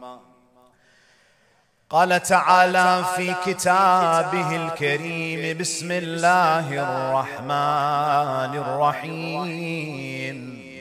قال تعالى في كتابه الكريم: بسم الله الرحمن الرحيم.